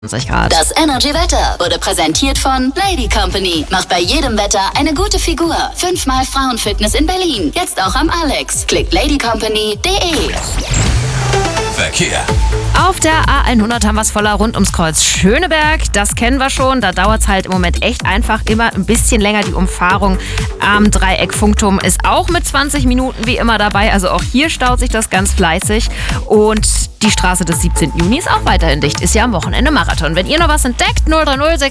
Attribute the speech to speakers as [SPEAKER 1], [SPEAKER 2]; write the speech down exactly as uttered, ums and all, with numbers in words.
[SPEAKER 1] Grad.
[SPEAKER 2] Das Energy Wetter wurde präsentiert von Lady Company. Macht bei jedem Wetter eine gute Figur. Fünfmal Frauenfitness in Berlin. Jetzt auch am Alex. Klickt ladycompany punkt de.
[SPEAKER 3] Verkehr.
[SPEAKER 1] Auf der A hundert haben wir es voller rund ums Kreuz Schöneberg. Das kennen wir schon. Da dauert es halt im Moment echt einfach immer ein bisschen länger. Die Umfahrung am Dreieck Funkturm ist auch mit zwanzig Minuten wie immer dabei. Also auch hier staut sich das ganz fleißig. Und die Straße des siebzehnten Juni ist auch weiterhin dicht. Ist ja am Wochenende Marathon. Wenn ihr noch was entdeckt, null drei null sechs